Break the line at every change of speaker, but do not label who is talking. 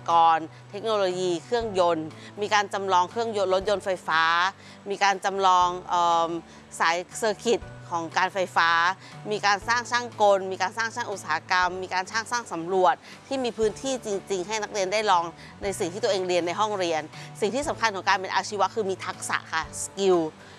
กรณ์เทคโนโลยีเครื่องยนต์มีการจำลองเครื่องยนต์รถยนต์ไฟฟ้ามีการจำลองสายเซอร์กิตของการไฟฟ้ามีการสร้างช่างกลมีการสร้างช่างอุตสาหกรรมมีการสร้างสำรวจที่มีพื้นที่จริงๆให้นักเรียนได้ลองในสิ่งที่ตัวเองเรียนในห้องเรียนสิ่งที่สำคัญของการเป็นอาชีวะคือมีทักษะค่ะสกิล